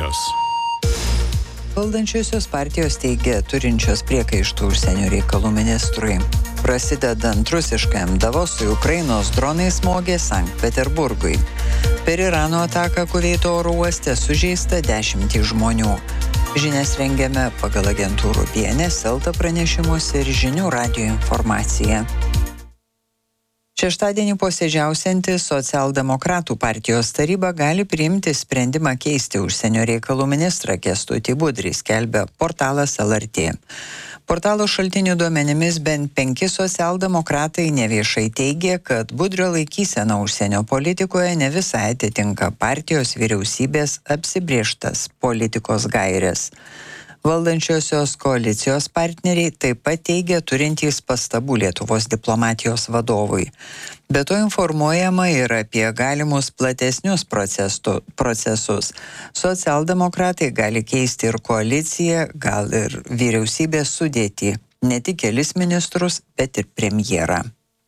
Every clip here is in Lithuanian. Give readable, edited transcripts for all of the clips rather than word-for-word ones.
žinios. Valdančiosios partijos teigia turinčios priekaištų užsienio reikalų ministrui. Prasidedant rusiškajam Davosui, Ukrainos dronai smogė Sankt Peterburgui. Per Irano ataką Kuveito oro uoste sužeista 10 žmonių. Žinias rengiame pagal agentūrų BNS, Elta pranešimus ir žinių radijo informaciją. Šeštadienį posėdžiausianti Socialdemokratų partijos taryba gali priimti sprendimą keisti užsienio reikalų ministrą Kęstutį Budrį, skelbia portalas LRT. Portalo šaltinių duomenimis bent 5 socialdemokratai neviešai teigia, kad Budrio laikysena užsienio politikoje ne visai atitinka partijos vyriausybės apsibrėžtas politikos gaires. Valdančiosios koalicijos partneriai taip pat teigia turintys pastabų Lietuvos diplomatijos vadovui. Be to informuojama ir apie galimus platesnius procesus. Socialdemokratai gali keisti ir koaliciją, gal ir vyriausybės sudėtį, ne tik kelis ministrus, bet ir premjerą.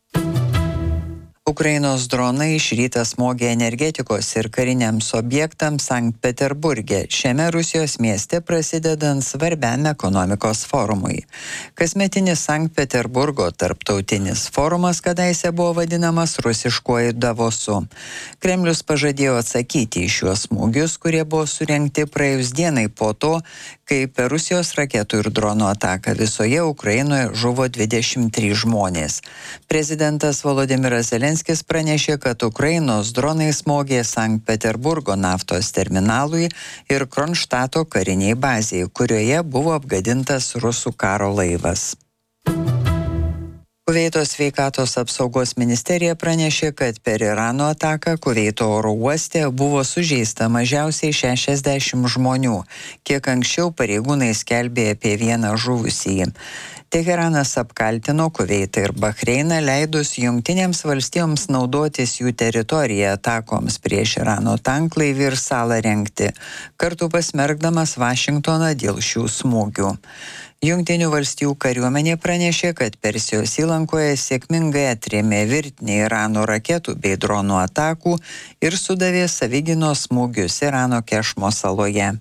Ukrainos dronai iš ryto smogė energetikos ir kariniams objektams Sankt Peterburge, šiame Rusijos mieste prasidedant svarbiam ekonomikos forumui. Kasmetinis Sankt Peterburgo tarptautinis forumas kadaise buvo vadinamas rusiškuoju Davosu. Kremlius pažadėjo atsakyti į šiuos smūgius, kurie buvo surengti praėjus dienai po to, kai per Rusijos raketų ir dronų ataką visoje Ukrainoje žuvo 23 žmonės. Prezidentas Volodymyras Zelenskis pranešė, kad Ukrainos dronai smogė Sankt Peterburgo naftos terminalui ir Kronštato kariniai bazei, kurioje buvo apgadintas rusų karo laivas. Kuveito sveikatos apsaugos ministerija pranešė, kad per Irano ataką Kuveito oro uoste buvo sužeista mažiausiai 60 žmonių. Kiek anksčiau pareigūnai skelbė apie vieną žuvusįjį. Teheranas apkaltino Kuveitą ir Bahreiną leidus Jungtinėms valstijoms naudotis jų teritoriją atakoms prieš Irano tanklaivį ir salą rengti, kartu pasmerkdamas Vašingtoną dėl šių smūgių. Jungtinių valstijų kariuomenė pranešė, kad Persijos įlankoje sėkmingai atrėmė virtinį Irano raketų bei dronų atakų ir sudavė savigynos smūgius Irano Kešmo saloje.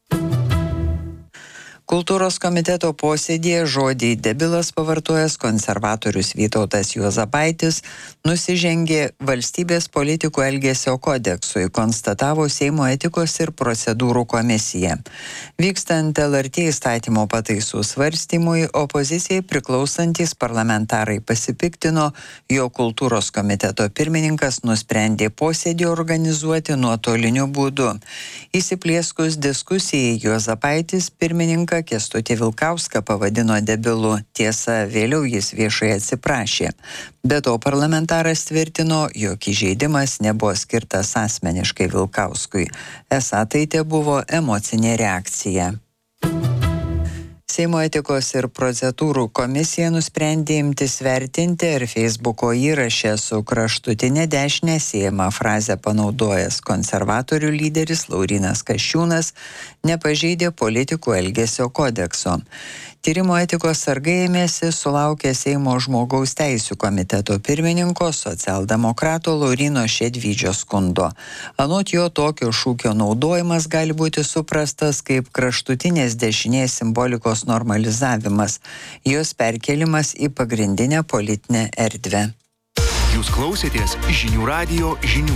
Kultūros komiteto posėdėje žodį debilas pavartojęs konservatorius Vytautas Juozapaitis nusižengė valstybės politikų elgesio kodeksui, konstatavo Seimo etikos ir procedūrų komisija. Vykstant LRT įstatymo pataisų svarstymui, opozicijai priklausantis parlamentarai pasipiktino, jo kultūros komiteto pirmininkas nusprendė posėdį organizuoti nuotoliniu būdu. Įsiplieskus diskusijai, Juozapaitis pirmininką Kęstutį Vilkauską pavadino debilu, tiesa, vėliau jis viešai atsiprašė. Be to parlamentaras tvirtino, jog įžeidimas nebuvo skirtas asmeniškai Vilkauskui. Esą tai tebuvo emocinė reakcija. Seimo etikos ir procedūrų komisija nusprendė imtis vertinti, ar Facebooko įraše su kraštutinė dešinė siejama frazę panaudojęs konservatorių lyderis Laurynas Kasčiūnas nepažeidė politikų elgesio kodekso. Tyrimo etikos sargai ėmėsi sulaukę Seimo žmogaus teisių komiteto pirmininko socialdemokrato Lauryno Šedvydžio skundo. Anot jo, tokio šūkio naudojimas gali būti suprastas kaip kraštutinės dešinės simbolikos normalizavimas, jos perkelimas į pagrindinę politinę erdvę. Jūs klausėtės žinių radijo žinių.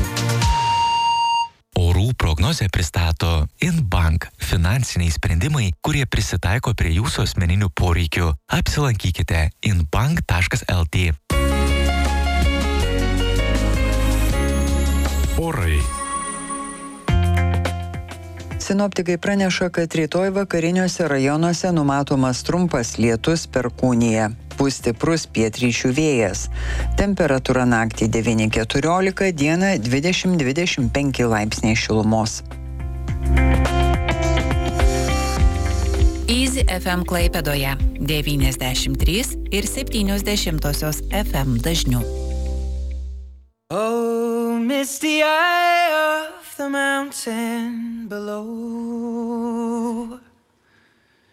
Orų prognozę pristato Inbank – finansiniai sprendimai, kurie prisitaiko prie jūsų asmeninių poreikių. Apsilankykite inbank.lt. Orai. Sinoptikai praneša, kad rytoj vakariniuose rajonuose numatomas trumpas lietus perkūnija. Pūs stiprus pietryčių vėjas. Temperatūra naktį 9-14, dieną 20-25 laipsniai šilumos. Easy FM Klaipėdoje 93,7 FM dažniu. Oh, misty eye of the mountain below.